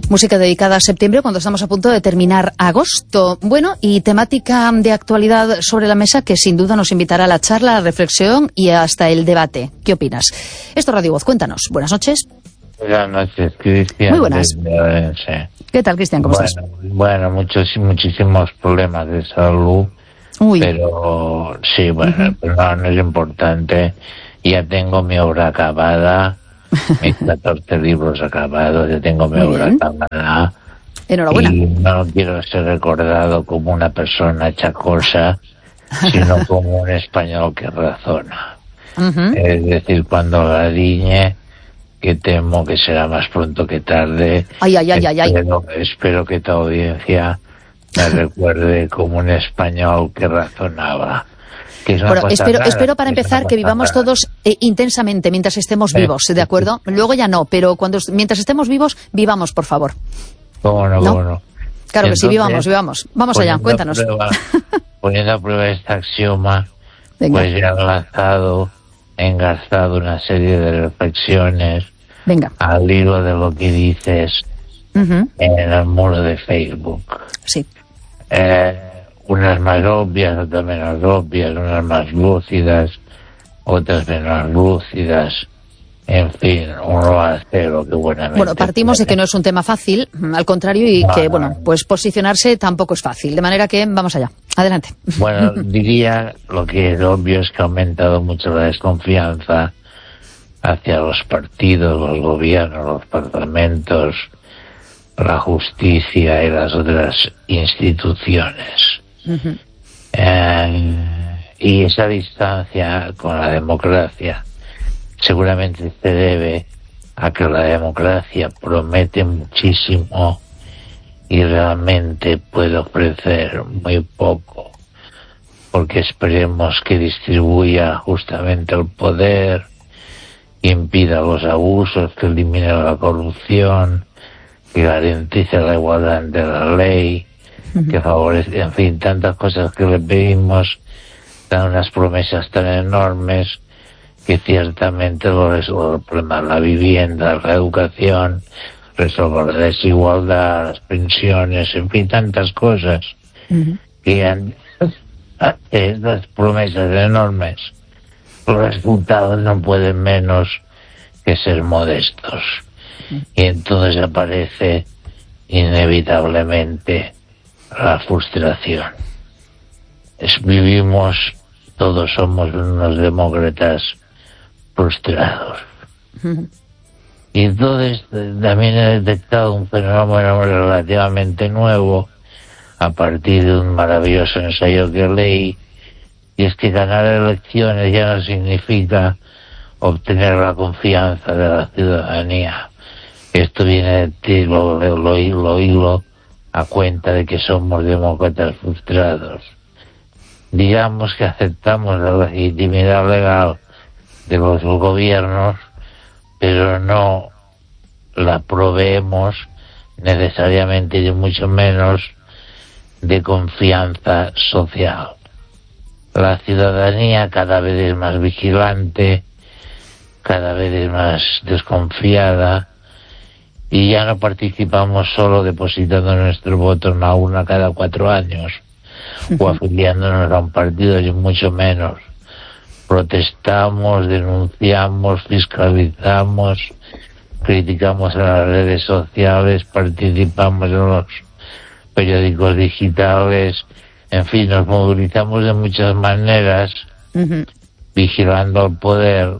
Música dedicada a septiembre cuando estamos a punto de terminar agosto. Bueno, y temática de actualidad sobre la mesa que sin duda nos invitará a la charla, a la reflexión y hasta el debate. ¿Qué opinas? Esto es Radio Voz, cuéntanos. Buenas noches. Buenas noches, Cristian. Muy buenas. ¿Qué tal, Cristian? ¿Cómo estás? Bueno, muchísimos problemas de salud. Uy. Pero sí, bueno, pero no es importante. Ya tengo mi obra acabada. Mis 14 libros acabados, ya tengo mi obra acabada. Enhorabuena. Y no quiero ser recordado como una persona chacosa, sino como un español que razona. Es decir, cuando la diñe, que temo que será más pronto que tarde. Ay. Espero que tu audiencia me recuerde como un español que razonaba. Bueno, espero para empezar que vivamos todos intensamente mientras estemos vivos, ¿de acuerdo? Luego ya no, pero mientras estemos vivos, vivamos, por favor. ¿Cómo no? Claro. Entonces, que sí, vivamos. Vamos allá, cuéntanos. Poniendo a prueba este axioma, Venga. Pues ya he engarzado una serie de reflexiones. Venga. Al hilo de lo que dices en el muro de Facebook. Sí. Unas más obvias, otras menos obvias, unas más lúcidas, otras menos lúcidas. En fin, uno hace lo que buenamente... Bueno, partimos de que no es un tema fácil, al contrario, y que, pues posicionarse tampoco es fácil. De manera que, vamos allá. Adelante. Bueno, diría lo que es obvio es que ha aumentado mucho la desconfianza hacia los partidos, los gobiernos, los parlamentos, la justicia y las otras instituciones. Y esa distancia con la democracia seguramente se debe a que la democracia promete muchísimo y realmente puede ofrecer muy poco, porque esperemos que distribuya justamente el poder, que impida los abusos, que elimine la corrupción, que garantice la igualdad ante la ley, que favorece, en fin, tantas cosas que le pedimos, dan unas promesas tan enormes que ciertamente lo resuelve el problema de la vivienda, la educación, resolver la desigualdad, las pensiones, en fin, tantas cosas que han estas promesas enormes, los resultados no pueden menos que ser modestos. Y entonces aparece inevitablemente la frustración. Todos somos unos demócratas frustrados. Y entonces también he detectado un fenómeno relativamente nuevo a partir de un maravilloso ensayo que leí, y es que ganar elecciones ya no significa obtener la confianza de la ciudadanía. Esto viene de ti, lo hilo a cuenta de que somos demócratas frustrados. Digamos que aceptamos la legitimidad legal de los gobiernos, pero no la proveemos necesariamente y mucho menos de confianza social. La ciudadanía cada vez es más vigilante, cada vez es más desconfiada, y ya no participamos solo depositando nuestro voto en la urna cada 4 años o afiliándonos a un partido, y mucho menos. Protestamos, denunciamos, fiscalizamos, criticamos en las redes sociales, participamos en los periódicos digitales, en fin, nos movilizamos de muchas maneras, vigilando al poder,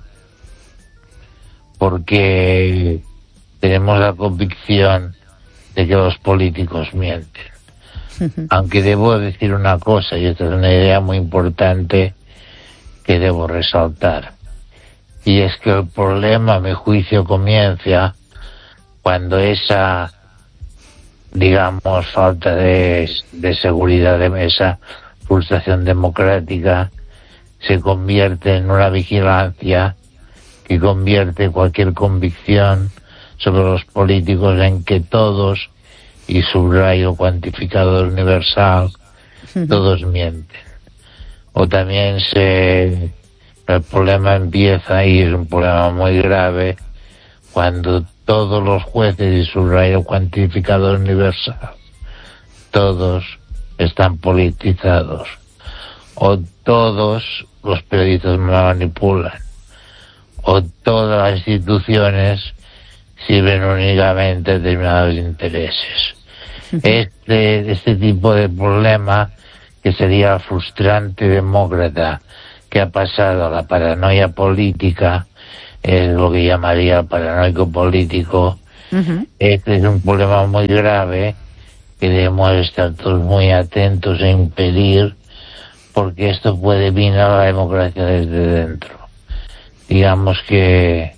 porque tenemos la convicción de que los políticos mienten. Aunque debo decir una cosa, y esta es una idea muy importante que debo resaltar, y es que el problema, a mi juicio, comienza cuando esa, digamos, falta de seguridad, de esa frustración democrática, se convierte en una vigilancia que convierte cualquier convicción sobre los políticos en que todos, y subrayo cuantificador universal, todos mienten. O también el problema empieza, y es un problema muy grave, cuando todos los jueces y su rayo cuantificador universal, todos están politizados, o todos los periodistas me manipulan, o todas las instituciones sirven únicamente a determinados intereses. Este tipo de problema, que sería frustrante demócrata, que ha pasado a la paranoia política, es lo que llamaría el paranoico político. Este es un problema muy grave que debemos estar todos muy atentos a impedir, porque esto puede minar la democracia desde dentro. Digamos que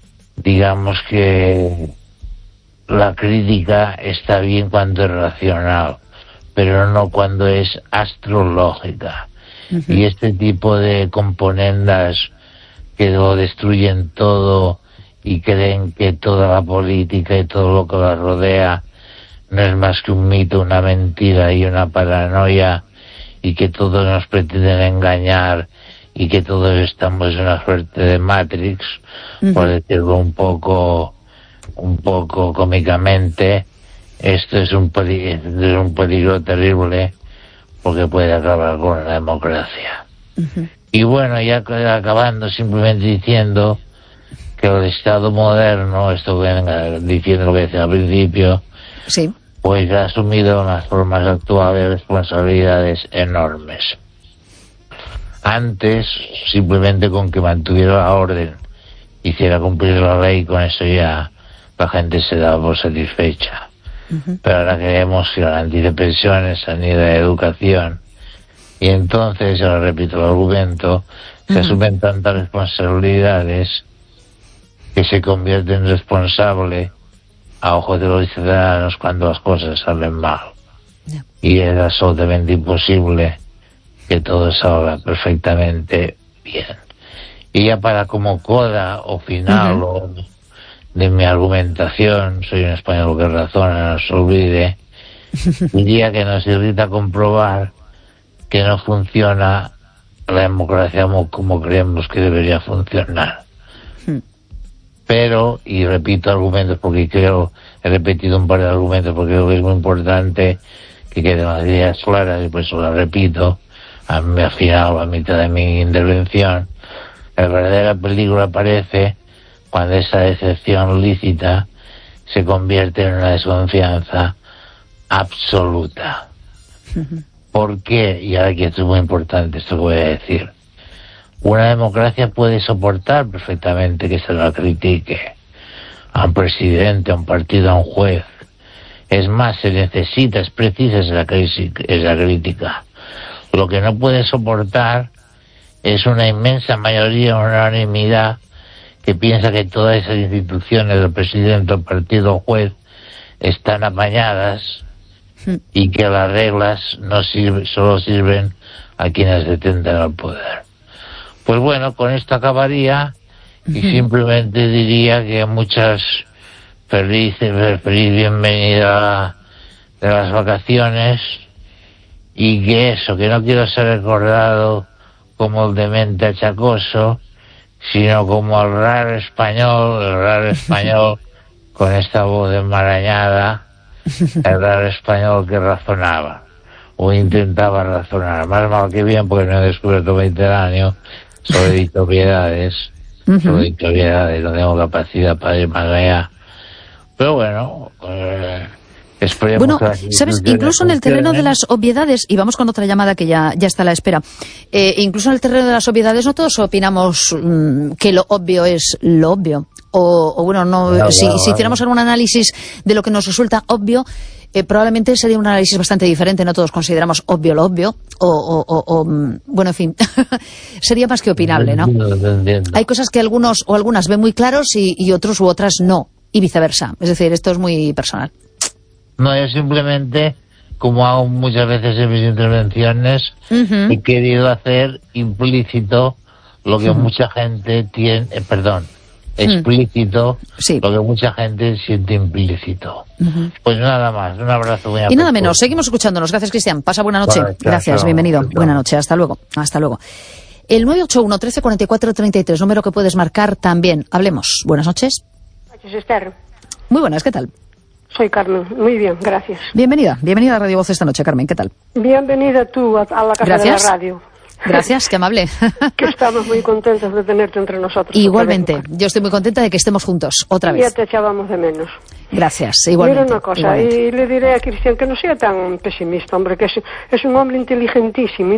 la crítica está bien cuando es racional, pero no cuando es astrológica. Y este tipo de componendas que lo destruyen todo y creen que toda la política y todo lo que la rodea no es más que un mito, una mentira y una paranoia, y que todos nos pretenden engañar y que todos estamos en una suerte de Matrix, por decirlo un poco cómicamente. Esto es un peligro terrible, porque puede acabar con la democracia. Y bueno, ya acabando, simplemente diciendo que el Estado moderno, esto que venga diciendo lo que decía al principio, sí, pues ha asumido en las formas actuales responsabilidades enormes. Antes, simplemente con que mantuviera la orden, hiciera cumplir la ley, con eso ya la gente se daba por satisfecha. Pero ahora queremos que garantice pensiones, sanidad y educación. Y entonces, ahora repito el argumento, se asumen tantas responsabilidades que se convierte en responsable a ojos de los ciudadanos cuando las cosas salen mal. Y es absolutamente imposible que todo salga perfectamente bien. Y ya para como coda o final de mi argumentación, soy un español que razona, no se olvide, diría que nos irrita comprobar que no funciona la democracia como creemos que debería funcionar. Pero, y repito argumentos porque he repetido un par de argumentos porque creo que es muy importante que queden las ideas claras, y por eso las repito al final, a mitad de mi intervención. El verdadero peligro aparece cuando esa decepción lícita se convierte en una desconfianza absoluta. ¿Por qué? Y ahora aquí esto es muy importante, esto que voy a decir. Una democracia puede soportar perfectamente que se la critique a un presidente, a un partido, a un juez. Es más, se necesita, es precisa esa crítica. Lo que no puede soportar es una inmensa mayoría, una unanimidad, que piensa que todas esas instituciones, el presidente, el partido, el juez, están apañadas y que las reglas solo sirven a quienes detentan el poder. Pues bueno, con esto acabaría y simplemente diría que muchas feliz bienvenida de las vacaciones, y que no quiero ser recordado como el demente achacoso, sino como el raro español con esta voz enmarañada, el raro español que razonaba o intentaba razonar, más mal que bien, porque no he descubierto Mediterráneo, solo he dicho obviedades, no tengo capacidad para ir más allá. Pero bueno, bueno, sabes, incluso en el terreno de las obviedades, y vamos con otra llamada que ya está a la espera, incluso en el terreno de las obviedades no todos opinamos que lo obvio es lo obvio. O bueno, si hiciéramos algún análisis de lo que nos resulta obvio, probablemente sería un análisis bastante diferente. No todos consideramos obvio lo obvio, bueno, en fin, sería más que opinable, ¿no? Hay cosas que algunos o algunas ven muy claros y otros u otras no, y viceversa. Es decir, esto es muy personal. No, yo simplemente, como hago muchas veces en mis intervenciones, he querido hacer implícito lo que mucha gente tiene, explícito, lo que mucha gente siente implícito. Pues nada más, un abrazo muy y nada menos, seguimos escuchándonos. Gracias, Cristian. Pasa buena noche. Vale, gracias, bienvenido. Buena noche, hasta luego. Hasta luego. El 981 13 44 33, número que puedes marcar también. Hablemos. Buenas noches. Esther. Muy buenas, ¿qué tal? Soy Carmen, muy bien, gracias. Bienvenida a Radio Voz esta noche, Carmen, ¿qué tal? Bienvenida tú a la casa Gracias. de la radio. Gracias, qué amable. Que estamos muy contentos de tenerte entre nosotros. Igualmente, yo estoy muy contenta de que estemos juntos, otra vez. Ya te echábamos de menos. Gracias, igualmente. Mira una cosa, igualmente. y le diré a Cristian que no sea tan pesimista, hombre, que es un hombre inteligentísimo.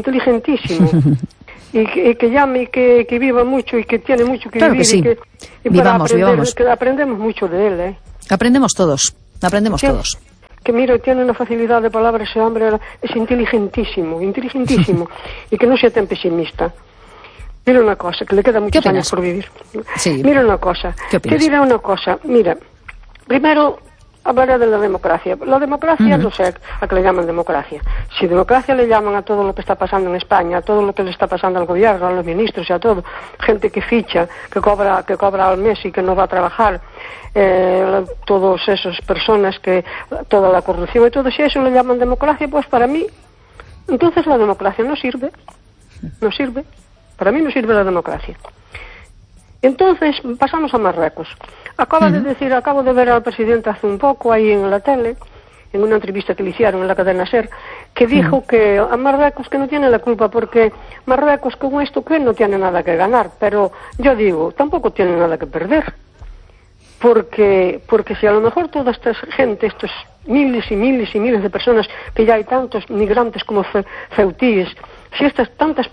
Y que llame y que viva mucho y que tiene mucho que Claro vivir. que sí. Vivamos. Que aprendemos mucho de él, ¿eh? Aprendemos todos. Que mira, tiene una facilidad de palabras, ese hombre es inteligentísimo, y que no sea tan pesimista. Mira una cosa, que le queda muchos años por vivir. Sí. Mira una cosa, te diré una cosa, mira, primero hablaré de la democracia. La democracia, no sé a qué le llaman democracia. Si democracia le llaman a todo lo que está pasando en España, a todo lo que le está pasando al gobierno, a los ministros y a todo, gente que ficha, que cobra al mes y que no va a trabajar, todas esas personas, toda la corrupción y todo, si a eso le llaman democracia, pues para mí, entonces la democracia no sirve. Para mí no sirve la democracia. Entonces pasamos a Marruecos. Acabo de ver al presidente hace un poco ahí en la tele, en una entrevista que le hicieron en la cadena SER, que dijo que a Marruecos que no tiene la culpa, porque Marruecos con esto que no tiene nada que ganar, pero yo digo, tampoco tiene nada que perder. Porque si a lo mejor toda esta gente, estos miles y miles y miles de personas, que ya hay tantos migrantes como ceutíes, si estas tantas